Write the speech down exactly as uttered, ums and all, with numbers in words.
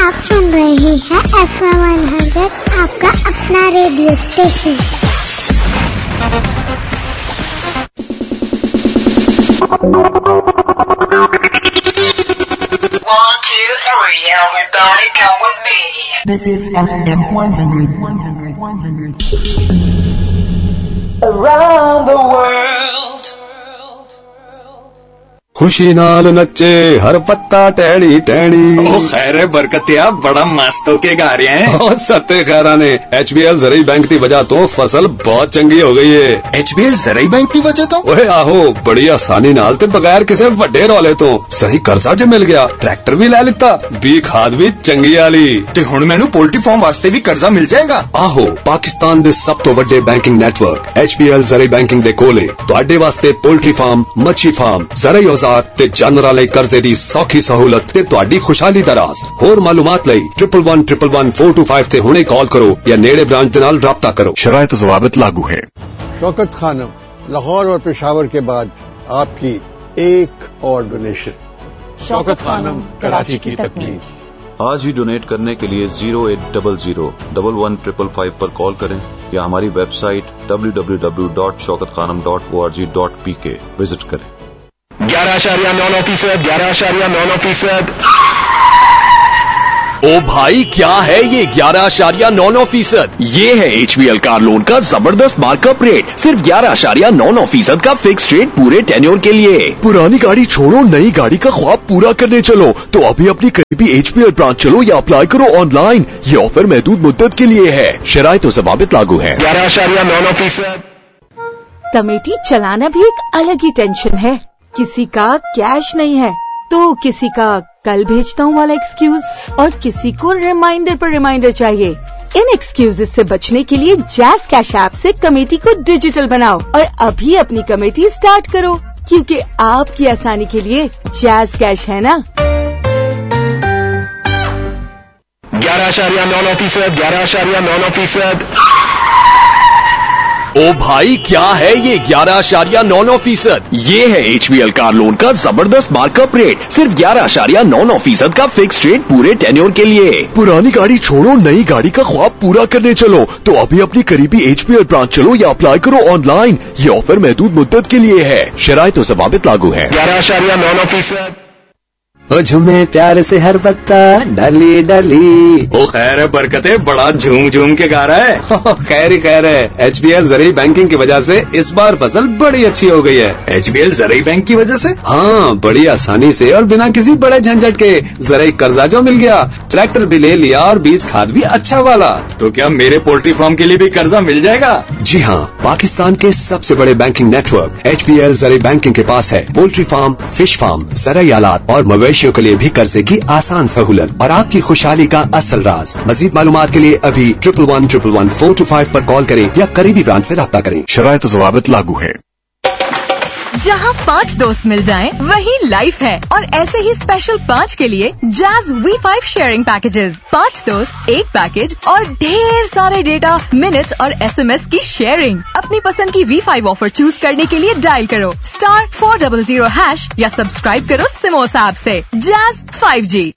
आप सुन रहे हैं एफ एम वन हंड्रेड, आपका अपना radio station. One, two, three, everybody come with me. This is F M one hundred, one hundred, one hundred. Around the world. खुशी नाल नच्चे हर पत्ता टहनी टहनी। ओ खैर बरकतिया बड़ा मस्त होके गा रहे हैं। और सत्ते खैरा ने एच बी एल ज़राई बैंक की वजह तो फसल बहुत चंगी हो गई है। एच बी एल ज़राई बैंक की वजह तो ओए आहो बड़ी आसानी नाल ते बगैर किसी वड्डे रौले तो सही कर्जा ज मिल गया, ट्रैक्टर भी ले लिता, बी खाद भी चंगी आली ते हुण मैनू पोल्ट्री फार्म वास्ते भी कर्जा मिल जाएगा। आहो पाकिस्तान दे सब तो वड्डे banking network H B L ज़राई banking दे कोले तुहाडे वास्ते पोल्ट्री फार्म, मच्छी फार्म, ज़राई औजार ते जानवरां लई कर्जे दी सौखी सहूलत ते तुहाडी खुशहाली दा राज। होर मालूमात लई triple one triple one four to five ते हुणे कॉल करो या नेड़े ब्रांच दे नाल राब्ता करो। शराइत ज़वाबित लागू है। शौकत खानम, लाहौर और पेशावर के बाद आपकी एक और डोनेशन। शौकत खानम, कराची की तकमील। आज ही डोनेट करने के लिए zero eight double zero double one triple five पर कॉल करें या हमारी website W W W dot Shaukat Khanam dot O R G dot P के विजिट करें। ग्यारह आशारिया नौ फीसद ग्यारह आशारिया नौ फीसद ओ भाई क्या है ये ग्यारह आशारिया नौ नौ फीसद? ये है H B L car loan का जबरदस्त मार्कअप रेट, सिर्फ ग्यारह आशारिया नौ नौ फीसद का फिक्स रेट पूरे टेन्योर के लिए। पुरानी गाड़ी छोड़ो, नई गाड़ी का ख्वाब पूरा करने चलो तो अभी अपनी करीबी एच बी एल ब्रांच चलो या अप्लाई करो ऑनलाइन। ये ऑफर महदूद मुद्दत के लिए है, शराइत और ज़वाबित लागू है। ग्यारह आशारिया नौ नौ फीसद। कमेटी चलाना भी एक अलग ही टेंशन है। किसी का कैश नहीं है तो किसी का कल भेजता हूँ वाला एक्सक्यूज, और किसी को रिमाइंडर पर रिमाइंडर चाहिए। इन एक्सक्यूजेस से बचने के लिए जैज़ कैश ऐप से कमेटी को डिजिटल बनाओ और अभी अपनी कमेटी स्टार्ट करो, क्योंकि आपकी आसानी के लिए जैज़ कैश है ना। ग्यारह आशारिया नौ नौ फीसद ग्यारह आशारिया नौ नौ फीसद। ओ भाई क्या है ये ग्यारह आशारिया नौ नौ फीसद? ये है H B L car loan का जबरदस्त मार्कअप रेट, सिर्फ ग्यारह आशारिया नौ नौ फीसद का फिक्स रेट पूरे टेन्योर के लिए। पुरानी गाड़ी छोड़ो, नई गाड़ी का ख्वाब पूरा करने चलो तो अभी अपनी करीबी एच बी एल ब्रांच चलो या अप्लाई करो ऑनलाइन। ये ऑफर महदूद मुद्दत के लिए है, शराइत और ज़वाबित लागू है। ग्यारह आशारिया नौ नौ फीसद। ओ झूमे प्यार से हर पत्ता डाली डाली। ओ खैर बरकते बड़ा झूम झूम के गा रहा है। खैर ही खैर है, एच बी एल ज़राई बैंकिंग की वजह से इस बार फसल बड़ी अच्छी हो गई है। एच बी एल ज़राई बैंक की वजह से? हाँ, बड़ी आसानी से और बिना किसी बड़े झंझट के ज़राई कर्जा जो मिल गया, ट्रैक्टर भी ले लिया और बीज खाद भी अच्छा वाला। तो क्या मेरे पोल्ट्री फार्म के लिए भी कर्जा मिल जाएगा? जी हाँ, पाकिस्तान के सबसे बड़े banking network H B L ज़राई banking के पास है पोल्ट्री फार्म, फिश फार्म, ज़राई आलात और मवेशियों के लिए भी कर्जे की आसान सहूलत और आपकी खुशहाली का असल राज। मजीद मालूमात के लिए अभी triple one triple one four to five पर कॉल करें या करीबी ब्रांच से राब्ता करें। शराइत और ज़वाबित लागू है। जहाँ पाँच दोस्त मिल जाएं, वही लाइफ है। और ऐसे ही स्पेशल पाँच के लिए jazz V five sharing packages, पाँच दोस्त एक पैकेज और ढेर सारे डेटा, मिनट्स और एस एम एस की शेयरिंग। अपनी पसंद की वी फाइव ऑफर चूज करने के लिए डायल करो star four double zero hash या सब्सक्राइब करो सिमोस ऐप से। Jazz five G.